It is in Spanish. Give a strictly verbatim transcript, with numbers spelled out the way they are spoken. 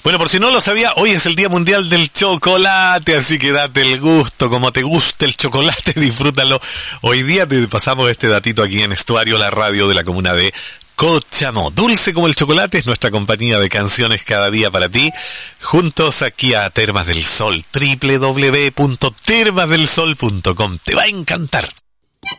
Bueno, por si no lo sabía, hoy es el Día Mundial del Chocolate, así que date el gusto, como te guste el chocolate, disfrútalo. Hoy día te pasamos este datito aquí en Estuario, la radio de la comuna de Cochamó. Dulce como el chocolate es nuestra compañía de canciones cada día para ti. Juntos aquí a Termas del Sol, doble u doble u doble u punto termas del sol punto com. Te va a encantar.